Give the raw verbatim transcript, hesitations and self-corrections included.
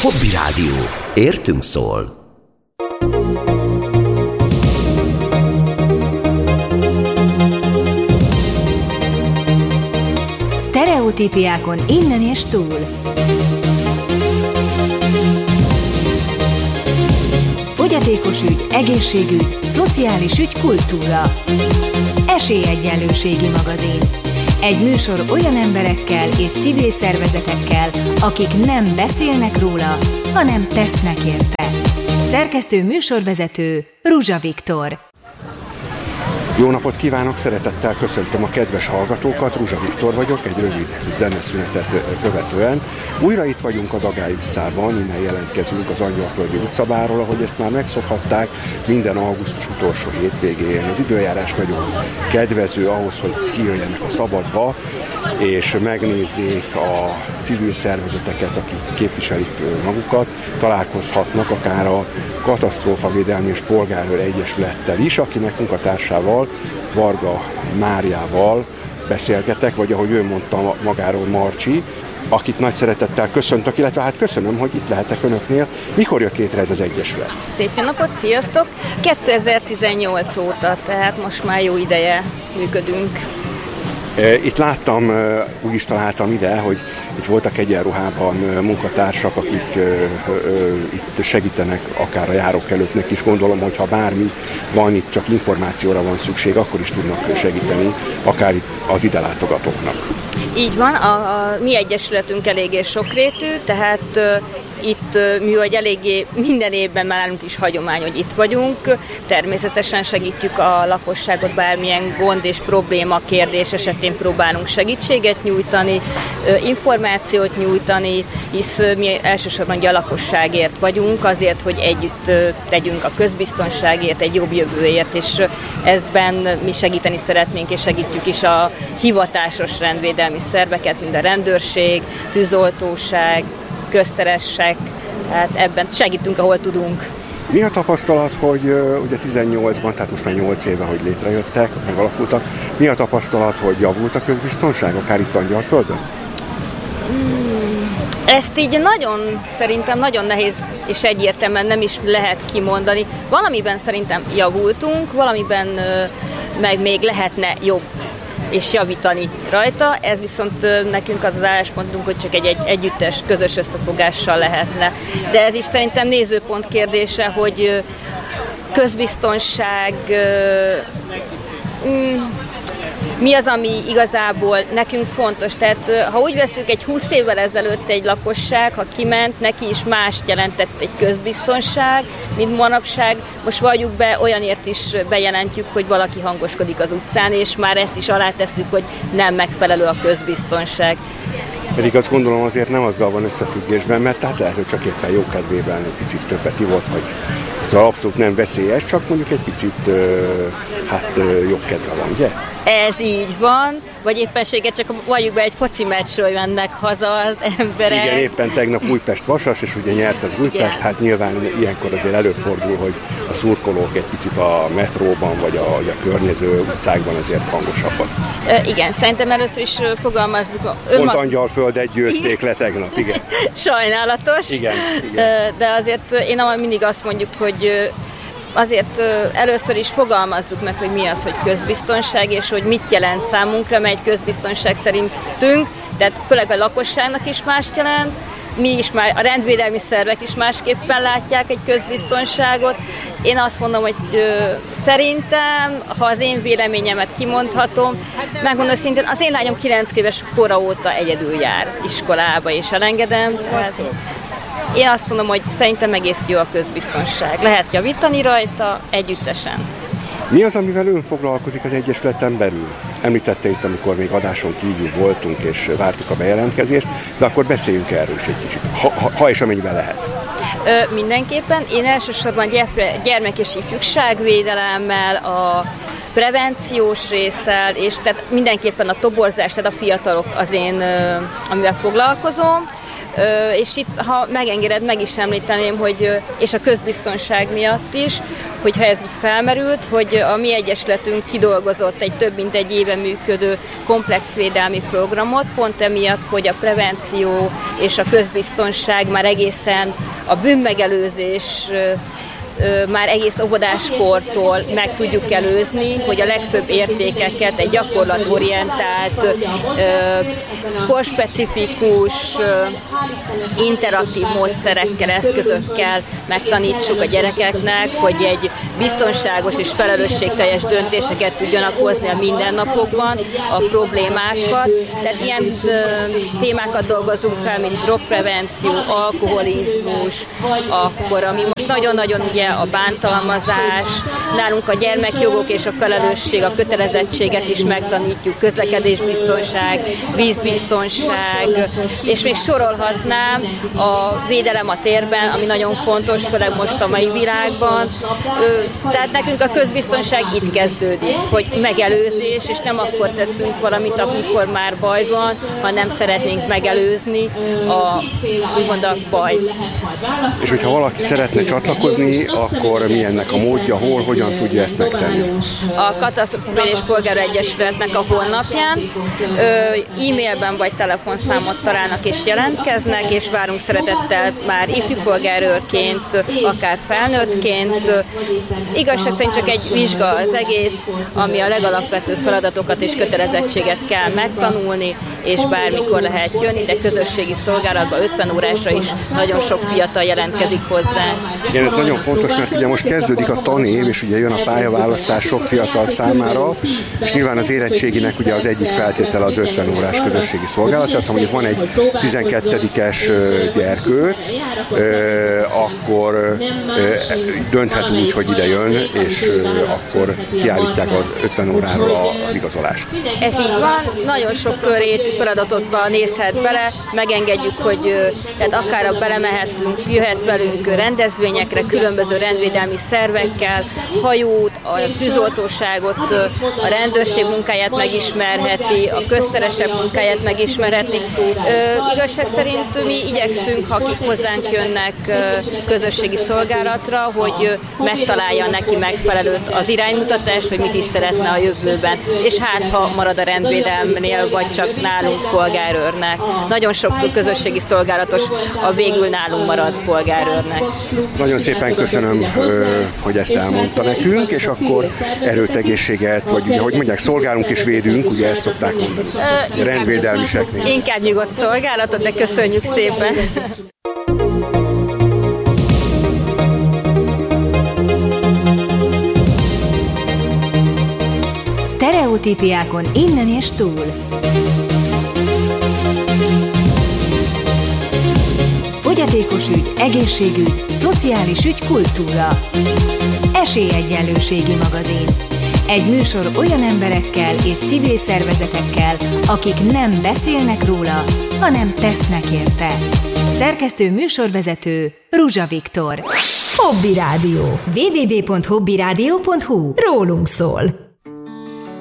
Hobby Rádió. Értünk szól. Sztereotípiákon innen és túl. Fogyatékos ügy, egészségügy, szociális ügy, kultúra. Esélyegyenlőségi magazin. Egy műsor olyan emberekkel és civil szervezetekkel, akik nem beszélnek róla, hanem tesznek érte. Szerkesztő műsorvezető Ruzsa Viktor. Jó napot kívánok, szeretettel köszöntöm a kedves hallgatókat, Ruzsa Viktor vagyok, egy rövid zeneszünetet követően. Újra itt vagyunk a Dagály utcában, innen jelentkezünk az Angyalföldi utcabárról, ahogy ezt már megszokhatták, minden augusztus utolsó hétvégén. Az időjárás nagyon kedvező ahhoz, hogy kijöjjenek a szabadba, és megnézzék a civil szervezeteket, akik képviselik magukat, találkozhatnak akár a Katasztrófavédelmi és Polgárőr Egyesülettel is, akinek munkatársával, Varga Máriával beszélgetek, vagy ahogy ő mondta magáról, Marcsi, akit nagy szeretettel köszöntök, illetve hát köszönöm, hogy itt lehetek önöknél. Mikor jött létre ez az egyesület? Szép jó napot, sziasztok! kétezer-tizennyolc óta, tehát most már jó ideje működünk. Itt láttam, úgy is találtam ide, hogy itt voltak egyenruhában munkatársak, akik itt segítenek akár a járókelőknek is. Gondolom, hogy ha bármi van, itt csak információra van szükség, akkor is tudnak segíteni, akár itt az ide látogatóknak. Így van, a, a mi egyesületünk eléggé sokrétű, tehát uh, itt uh, mi vagy eléggé minden évben már nálunk is hagyomány, hogy itt vagyunk. Természetesen segítjük a lakosságot, bármilyen gond és probléma, kérdés esetén próbálunk segítséget nyújtani, uh, információt nyújtani, hisz uh, mi elsősorban a lakosságért vagyunk, azért, hogy együtt uh, tegyünk a közbiztonságért, egy jobb jövőért, és uh, ezben mi segíteni szeretnénk, és segítjük is a hivatásos rendvédelmi szerveket, mint a rendőrség, tűzoltóság, közteressek, hát ebben segítünk, ahol tudunk. Mi a tapasztalat, hogy uh, ugye tizennyolcban, tehát most már nyolc éve, hogy létrejöttek, megalakultak, mi a tapasztalat, hogy javult a közbiztonság, akár itt Angyalföldön? Hmm, ezt így nagyon, szerintem nagyon nehéz és egyértelműen nem is lehet kimondani. Valamiben szerintem javultunk, valamiben uh, meg még lehetne jobb és javítani rajta. Ez viszont nekünk az az álláspontunk, hogy csak egy, egy együttes, közös összefogással lehetne. De ez is szerintem nézőpont kérdése, hogy közbiztonság, mi az, ami igazából nekünk fontos. Tehát ha úgy veszünk, egy húsz évvel ezelőtt egy lakosság, ha kiment, neki is mást jelentett egy közbiztonság, mint manapság. Most valljuk be, olyanért is bejelentjük, hogy valaki hangoskodik az utcán, és már ezt is alátesszük, hogy nem megfelelő a közbiztonság. Pedig azt gondolom azért nem azzal van összefüggésben, mert tehát lehet, hogy csak éppen jókedvében egy picit többet ivott, vagy szóval abszolút nem veszélyes, csak mondjuk egy picit hát jobb kedve van, ugye? Ez így van, vagy éppenséget csak valljuk be, egy foci meccsről mennek haza az emberek. Igen, éppen tegnap Újpest-Vasas, és ugye nyert az Újpest, igen. Hát nyilván ilyenkor azért előfordul, hogy a szurkolók egy picit a metróban, vagy a, vagy a környező utcákban azért hangosabbak. E, igen, szerintem először is fogalmazzuk. Önmag... Pont Angyalföldet győzték le tegnap, igen. Sajnálatos. Igen, igen. De azért én mindig azt mondjuk, hogy azért először is fogalmazzuk meg, hogy mi az, hogy közbiztonság, és hogy mit jelent számunkra, mert egy közbiztonság szerintünk, tehát főleg a lakosságnak is mást jelent, mi is már, a rendvédelmi szervek is másképpen látják egy közbiztonságot. Én azt mondom, hogy ö, szerintem, ha az én véleményemet kimondhatom, megmondom szintén, az én lányom kilenc éves kora óta egyedül jár iskolába, és elengedem, tehát én azt mondom, hogy szerintem egész jó a közbiztonság. Lehet javítani rajta együttesen. Mi az, amivel ön foglalkozik az Egyesületen belül? Említette itt, amikor még adáson kívül voltunk és vártuk a bejelentkezést, de akkor beszéljünk erről is egy kicsit, ha, ha, ha és amennyiben lehet. Ö, mindenképpen. Én elsősorban gyermek- és ifjúságvédelemmel, a prevenciós résszel, és tehát mindenképpen a toborzás, tehát a fiatalok az én, amivel foglalkozom. És itt, ha megengeded, meg is említeném, hogy, és a közbiztonság miatt is, hogyha ez felmerült, hogy a mi egyesületünk kidolgozott egy több mint egy éve működő komplex védelmi programot, pont emiatt, hogy a prevenció és a közbiztonság már egészen a bűnmegelőzés már egész óvodáskortól meg tudjuk előzni, hogy a legfőbb értékeket egy gyakorlatorientált, korspecifikus, interaktív módszerekkel, eszközökkel megtanítsuk a gyerekeknek, hogy egy biztonságos és felelősségteljes döntéseket tudjanak hozni a mindennapokban, a problémákat. Tehát ilyen témákat dolgozunk fel, mint drogprevenció, alkoholizmus, akkor ami most nagyon-nagyon ugye a bántalmazás, nálunk a gyermekjogok és a felelősség, a kötelezettséget is megtanítjuk, közlekedésbiztonság, vízbiztonság, és még sorolhatnám a védelem a térben, ami nagyon fontos, főleg most a mai világban. Tehát nekünk a közbiztonság itt kezdődik, hogy megelőzés, és nem akkor teszünk valamit, amikor már baj van, hanem szeretnénk megelőzni a, úgymond a bajt. És hogyha valaki szeretne csatlakozni, akkor mi ennek a módja, hol, hogyan tudja ezt megtenni? A Katasztrófavédelmi Polgáregyesületnek a honlapján e-mailben vagy telefonszámot találnak és jelentkeznek, és várunk szeretettel már ifjú polgárőrként, akár felnőttként. Igazság szerint csak egy vizsga az egész, ami a legalapvetőbb feladatokat és kötelezettséget kell megtanulni, és bármikor lehet jönni, de közösségi szolgálatban ötven órásra is nagyon sok fiatal jelentkezik hozzá. Igen, ez nagyon fontos, mert ugye most kezdődik a tanév, és ugye jön a pályaválasztás sok fiatal számára, és nyilván az érettséginek ugye az egyik feltétele az ötven órás közösségi szolgálat, tehát ha mondjuk van egy tizenkettedikes gyerkőc, akkor dönthet úgy, hogy ide jön, és akkor kiállítják az ötven óráról az igazolást. Ez így van, nagyon sok körét feladatokba nézhet bele, megengedjük, hogy tehát akár belemehetünk, jöhet velünk rendezvényekre, különböző rendvédelmi szervekkel, hajót, a tűzoltóságot, a rendőrség munkáját megismerheti, a közteresek munkáját megismerheti. Ö, igazság szerint mi igyekszünk, ha akik hozzánk jönnek közösségi szolgálatra, hogy megtalálja neki megfelelőt az iránymutatást, hogy mit is szeretne a jövőben. És hát, ha marad a rendvédelmnél, vagy csak nálunk polgárőrnek. Nagyon sok közösségi szolgálatos a végül nálunk marad polgárőrnek. Nagyon szépen köszönöm, hogy ezt elmondta nekünk, és akkor erőt, egészséget, vagy ugye, hogy mondják, szolgálunk és védünk, ugye ezt szokták mondani. A rendvédelmiseknél. Inkább nyugodt szolgálatot, de köszönjük szépen. Sztereotípiákon innen és túl. Fogyatékos ügy, egészségügy, szociális ügy, kultúra. Esélyegyenlőségi magazin. Egy műsor olyan emberekkel és civil szervezetekkel, akik nem beszélnek róla, hanem tesznek érte. Szerkesztő műsorvezető Ruzsa Viktor. Hobby Rádió. double-u double-u double-u pont hobby rádió pont hu. Rólunk szól.